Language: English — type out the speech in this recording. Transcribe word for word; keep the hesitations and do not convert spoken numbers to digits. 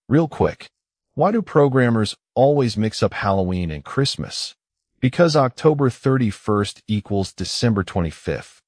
Real quick, why do programmers always mix up Halloween and Christmas? Because October thirty-first equals December twenty-fifth.